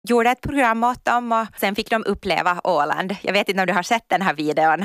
gjorde ett program åt dem och sen fick de uppleva Åland. Jag vet inte om du har sett den här videon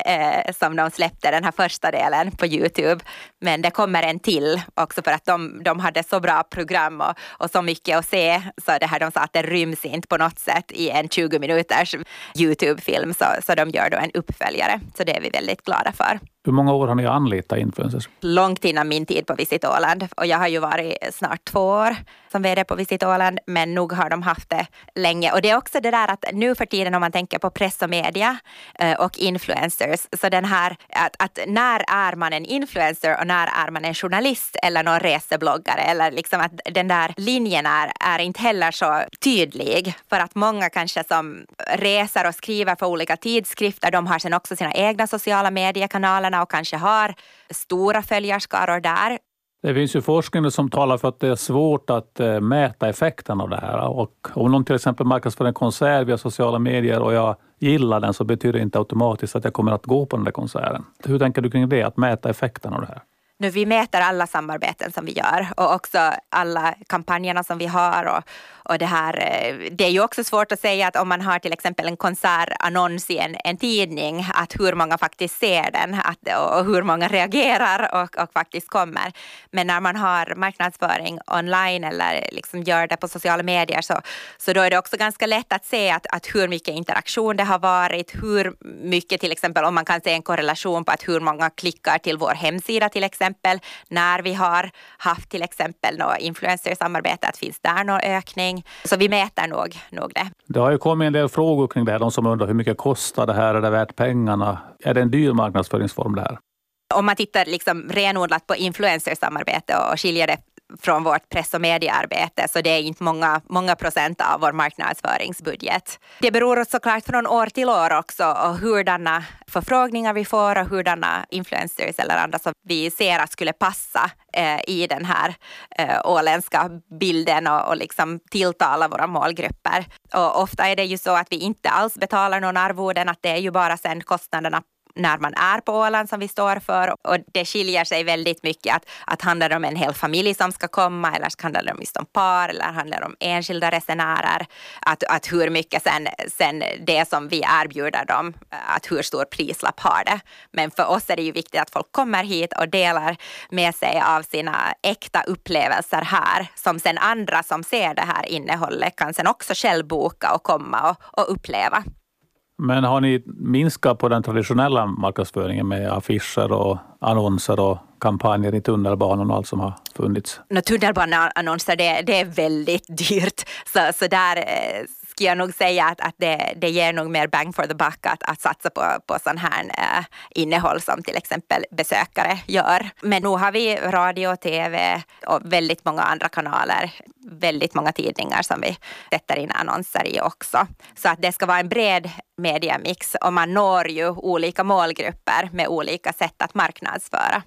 som de släppte, den här första delen på YouTube. Men det kommer en till också för att de hade så bra program och så mycket att se. Så det här, de sa att det ryms inte på något sätt i en 20 minuters YouTube-film. Så de gör då en uppföljare. Så det är vi väldigt glada för. Hur många år har ni anlitat influencers? Långt innan min tid på Visit Åland. Och jag har ju varit snart 2 år som vd på Visit Åland. Men nog har de haft det länge. Och det är också det där att nu för tiden om man tänker på press och media och influencers. Så den här att när är man en influencer och när är man en journalist eller någon resebloggare. Eller liksom att den där linjen är inte heller så tydlig. För att många kanske som reser och skriver för olika tidskrifter. De har sen också sina egna sociala mediekanaler och kanske har stora följarskaror där. Det finns ju forskning som talar för att det är svårt att mäta effekten av det här. Och om någon till exempel marknadsför en konsert via sociala medier och jag gillar den så betyder det inte automatiskt att jag kommer att gå på den där konserten. Hur tänker du kring det, att mäta effekten av det här? Nu, vi mäter alla samarbeten som vi gör och också alla kampanjerna som vi har och det här, det är ju också svårt att säga att om man har till exempel en konsertannons i en tidning att hur många faktiskt ser den och hur många reagerar och faktiskt kommer. Men när man har marknadsföring online eller liksom gör det på sociala medier så då är det också ganska lätt att se att hur mycket interaktion det har varit, hur mycket till exempel om man kan se en korrelation på att hur många klickar till vår hemsida till exempel när vi har haft till exempel något influencer-samarbete, att finns där någon ökning. Så vi mäter nog det. Det har ju kommit en del frågor kring det här. De som undrar hur mycket kostar det här, är det värt pengarna? Är det en dyr marknadsföringsform det här? Om man tittar liksom renodlat på influencer-samarbete och skiljer det från vårt press- och mediearbete så det är inte många procent av vår marknadsföringsbudget. Det beror såklart från år till år också och hurdana förfrågningar vi får och hurdana influencers eller andra som vi ser att skulle passa i den här åländska bilden och liksom tilltala våra målgrupper. Och ofta är det ju så att vi inte alls betalar någon arvoden, att det är ju bara sen kostnaderna när man är på Åland som vi står för och det skiljer sig väldigt mycket att handlar det om en hel familj som ska komma eller handlar det om just om par eller handlar det om enskilda resenärer att hur mycket sen det som vi erbjuder dem att hur stor prislapp har det. Men för oss är det ju viktigt att folk kommer hit och delar med sig av sina äkta upplevelser här som sen andra som ser det här innehållet kan sen också själv boka och komma och uppleva. Men har ni minskat på den traditionella marknadsföringen med affischer och annonser och kampanjer i tunnelbanan och allt som har funnits? Tunnelbaneannonser, det är väldigt dyrt. Så där ska jag nog säga att det ger nog mer bang for the buck att satsa på sån här innehåll som till exempel besökare gör. Men nu har vi radio, tv och väldigt många andra kanaler. Väldigt många tidningar som vi sätter in annonser i också. Så att det ska vara en bred mediamix och man når ju olika målgrupper med olika sätt att marknadsföra.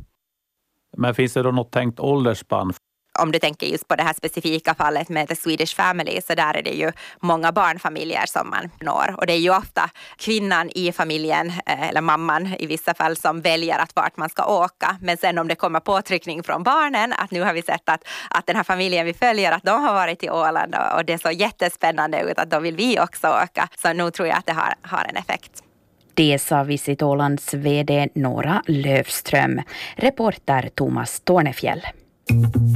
Men finns det då något tänkt åldersspann? Om du tänker just på det här specifika fallet med The Swedish Family så där är det ju många barnfamiljer som man når. Och det är ju ofta kvinnan i familjen eller mamman i vissa fall som väljer att vart man ska åka. Men sen om det kommer påtryckning från barnen att nu har vi sett att den här familjen vi följer att de har varit i Åland och det är så jättespännande ut att då vill vi också åka. Så nu tror jag att det har en effekt. Det sa Visit Ålands vd Nora Löfström. Reporter Thomas Tornefjäll.